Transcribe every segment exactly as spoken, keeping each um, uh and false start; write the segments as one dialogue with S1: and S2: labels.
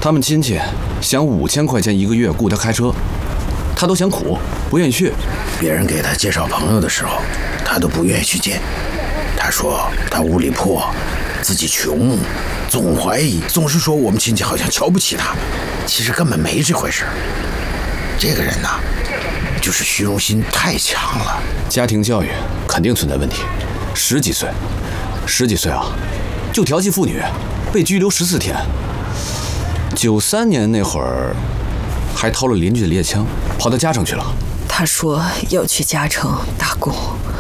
S1: 他们亲戚想五千块钱一个月雇他开车，他都嫌苦，不愿意去。
S2: 别人给他介绍朋友的时候，他都不愿意去见。他说他屋里破，自己穷，总怀疑，总是说我们亲戚好像瞧不起他，其实根本没这回事。这个人呐，就是虚荣心太强了。
S1: 家庭教育肯定存在问题。十几岁，十几岁啊，就调戏妇女，被拘留十四天。九三年那会儿，还偷了邻居的猎枪，跑到嘉诚去了。
S3: 他说要去嘉诚打工，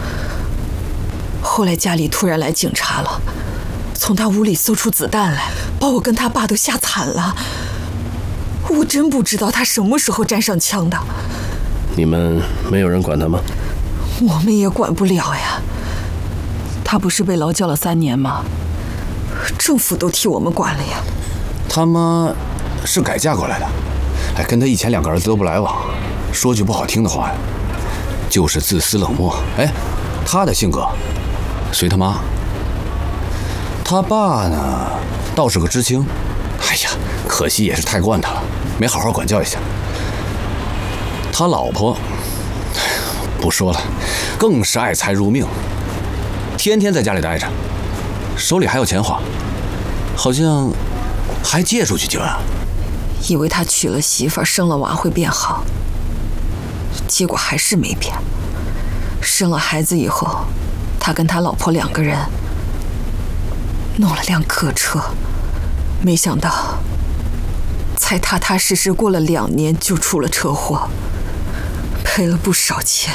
S3: 后来家里突然来警察了，从他屋里搜出子弹来，把我跟他爸都吓惨了。我真不知道他什么时候沾上枪的。
S4: 你们没有人管他吗？
S3: 我们也管不了呀。他不是被劳教了三年吗？政府都替我们管了呀。
S1: 他妈是改嫁过来的，哎，跟他以前两个儿子都不来往。说句不好听的话呀，就是自私冷漠。哎，他的性格随他妈。他爸呢，倒是个知青。哎呀，可惜也是太惯他了，没好好管教一下。他老婆不说了，更是爱财如命，天天在家里待着，手里还有钱花，好像还借出去几万。
S3: 以为他娶了媳妇儿生了娃会变好，结果还是没变。生了孩子以后，他跟他老婆两个人弄了辆客车，没想到才踏踏实实过了两年就出了车祸，赔了不少钱。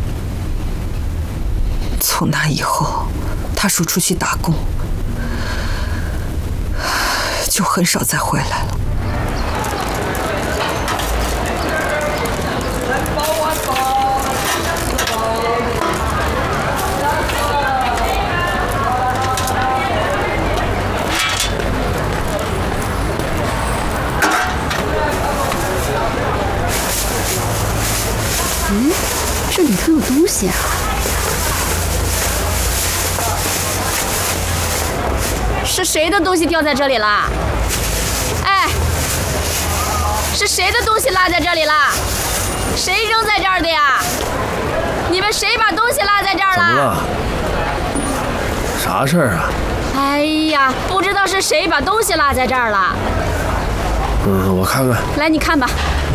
S3: 从那以后，他说出去打工，就很少再回来了。
S5: 嗯，这里头有东西啊！
S6: 是谁的东西掉在这里了？哎，是谁的东西落在这里了？谁扔在这儿的呀？你们谁把东西落在这儿了？
S4: 怎么了？啥事儿啊？
S6: 哎呀，不知道是谁把东西落在这儿了。
S4: 嗯，我看看。
S6: 来，你看吧。